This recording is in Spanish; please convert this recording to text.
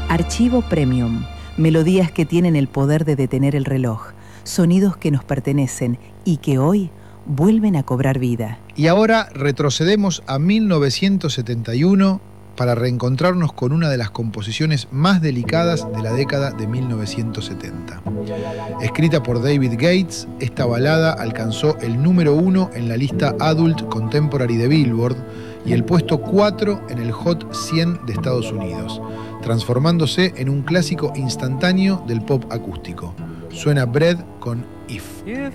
Archivo Premium. Melodías que tienen el poder de detener el reloj. Sonidos que nos pertenecen y que hoy vuelven a cobrar vida. Y ahora retrocedemos a 1971 para reencontrarnos con una de las composiciones más delicadas de la década de 1970. Escrita por David Gates, esta balada alcanzó el número 1 en la lista Adult Contemporary de Billboard y el puesto 4 en el Hot 100 de Estados Unidos, transformándose en un clásico instantáneo del pop acústico. Suena Bread con If. If